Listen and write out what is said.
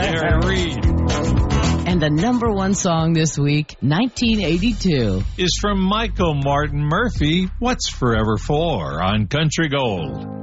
Harry Reid. And the number one song this week, 1982. Is from Michael Martin Murphey, What's Forever For on Country Gold.